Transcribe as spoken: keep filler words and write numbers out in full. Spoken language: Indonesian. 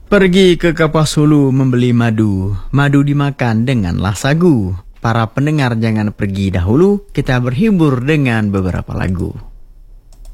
Pergi ke Kapas Hulu membeli madu, madu dimakan denganlah sagu. Para pendengar jangan pergi dahulu, kita berhibur dengan beberapa lagu.